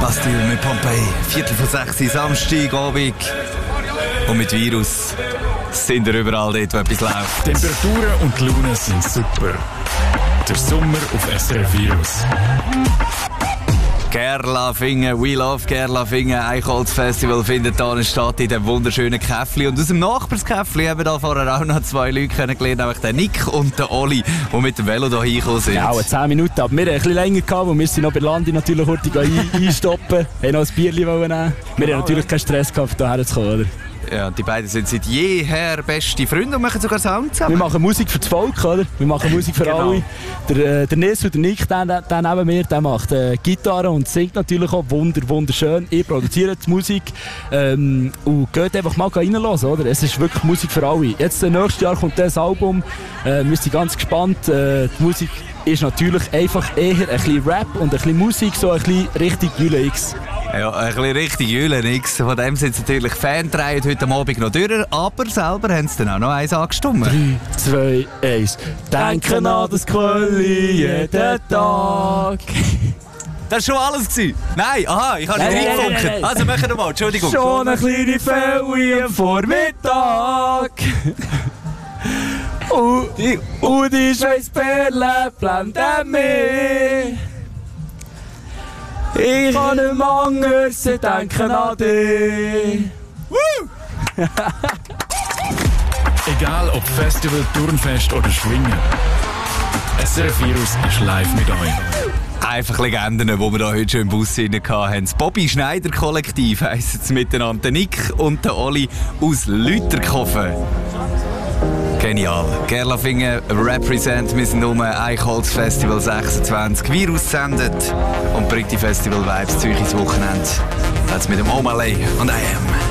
Bastille mit Pompeii. 5:45 Samstagabend. Und mit Virus sind wir überall dort, wo etwas läuft. Temperaturen und die Laune sind super. Der Sommer auf SRF Virus. Gerlafingen, We Love Gerlafingen, Eichholzfestival findet hier statt in dem wunderschönen Käffli. Und aus dem Nachbarskäffli haben wir da vorher auch noch zwei Leute kennengelernt, nämlich den Nick und den Oli, die mit dem Velo hier hingekommen sind. Ja, 10 Minuten, aber wir haben ein bisschen länger gehabt, weil wir sind noch bei Landi natürlich kurz einstoppen, haben noch ein Bierchen nehmen. Wir haben natürlich keinen Stress gehabt, hierher zu kommen, oder? Ja, die beiden sind seit jeher beste Freunde und machen sogar Sound zusammen. Wir machen Musik für das Volk, oder? Wir machen Musik für Genau. alle. Der Nils und der Nick, der neben mir, der macht Gitarre und singt natürlich auch wunderschön. Ich produziere die Musik und geht einfach mal reinhören, oder? Es ist wirklich Musik für alle. Jetzt nächstes Jahr kommt das Album. Wir sind ganz gespannt. Die Musik ist natürlich einfach eher ein bisschen Rap und ein bisschen Musik, so ein bisschen richtig Jule X. Ja, ein bisschen richtig Jüle, nix. Von dem sind sie natürlich Fan-Drehen heute Abend noch durch, aber selber haben sie dann auch noch eins angestimmt. 3, 2, 1. Denken an das Quölli jeden Tag. Das war schon alles gewesen? Nein, aha, ich habe nicht Nein. reingefunkt. Also machen wir mal, Entschuldigung. Schon eine kleine Fälle am Vormittag. Und die Schweißperle blenden mich. Ich kann nicht mehr anders denken an dich. Egal ob Festival, Turnfest oder Schwingen. SRF Virus ist live mit euch. Einfach Legenden, die wir hier heute schon im Bus hatten. Das Bobby Schneider Kollektiv heissen es miteinander. Der Nick und der Oli aus Lüterkofen. Genial. Gerlafingen represent. Wir sind um Eichholz Festival 26 Virus sendet und bringt die Festival Vibes Zürich ins Wochenende. Jetzt mit dem Omalay und I Am.